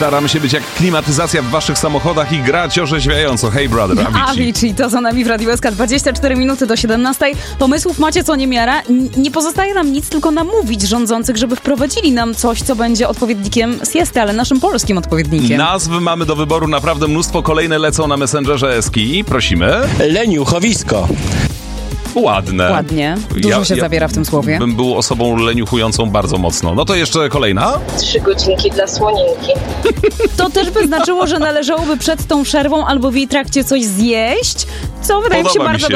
Staramy się być jak klimatyzacja w waszych samochodach i grać orzeźwiająco. Hey brother, Avicii, to za nami w Radiu SK. 24 minuty do 17. Pomysłów macie co niemiara. Nie pozostaje nam nic, tylko namówić rządzących, żeby wprowadzili nam coś, co będzie odpowiednikiem siesty, ale naszym polskim odpowiednikiem. Nazw mamy do wyboru naprawdę mnóstwo. Kolejne lecą na Messengerze Eski. Prosimy. Leniuchowisko. Ładnie. Dużo się zawiera w tym słowie. Bym był osobą leniuchującą bardzo mocno. No to jeszcze kolejna. 3 godzinki dla słoninki. To też by znaczyło, że należałoby przed tą przerwą albo w jej trakcie coś zjeść, co wydaje mi się bardzo